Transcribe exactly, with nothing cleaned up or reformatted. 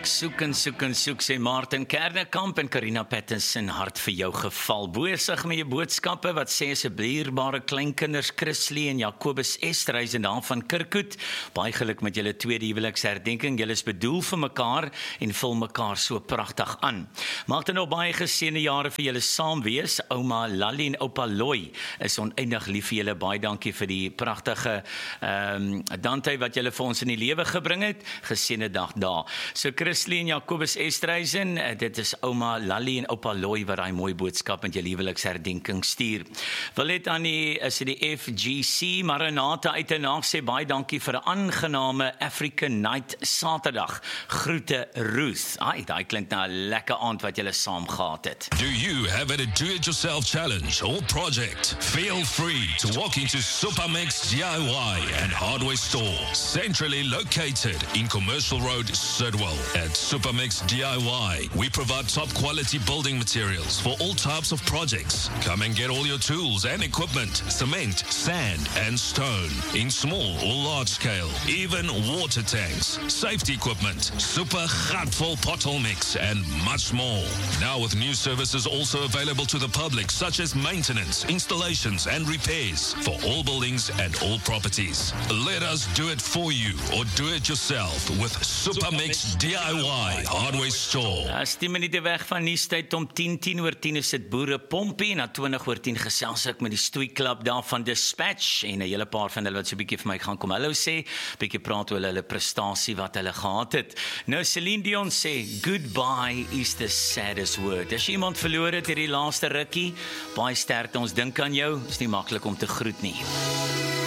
Ek soek en soek en soek, sê Martin Kernekamp en Carina Pattinson, hart vir jou geval. Boosig met jou boodskappe, wat sê asseblief dierbare kleinkinders Chrisley en Jacobus Estreisen daar van Kirkhoek. Baie geluk met julle tweede huweliksherdenking. Julle is bedoel vir mekaar en vul mekaar so pragtig aan. Maak dan nog baie geseënde jare vir julle saam wees. Ouma Lally en oupa Loy is oneindig lief vir julle. Baie dankie vir die pragtige ehm um, Dante wat julle vir ons in die lewe gebring het. Geseënde dag daar. So Chrisley en Jacobus Estreisen, dit is ouma Lally en oupa Loy wat daai mooi boodskap met julle huweliksherdenking stuur. Wil net aan die, is die F G C Maranatha uit en na sê baie dankie vir 'n aangename African Night Saterdag. Groete Ruth. Ai, daai klink nou 'n lekker aand wat julle saam gehad het. Do you have a do-it-yourself challenge or project? Feel free to walk into Supermix D I Y and Hardware Store, centrally located in Commercial Road, Sidwell. At Supermix D I Y, we provide top-quality building materials for all types of projects. Come and get all your tools and equipment, cement, sand and stone, in small or large scale, even water tanks, safety equipment, super gatvol pothole mix and much more. Now with new services also available to the public, such as maintenance, installations and repairs for all buildings and all properties. Let us do it for you or do it yourself with Supermix D I Y Hardware Store. As tien minute weg van nuustyd om tien, tien oor tien is dit boere pompie en na twintig oor tien gesels ek met die stoeiklub daar van Dispatch en 'n hele paar van hulle wat so 'n bietjie vir my gaan kom hallo sê, bietjie praat oor hulle prestasie wat hulle gehad het. Nou Celine Dion sê, goodbye is the saddest word. As jy iemand verloor het hierdie laaste rukkie, baie sterkte, ons dink aan jou, is nie maklik om te groet nie.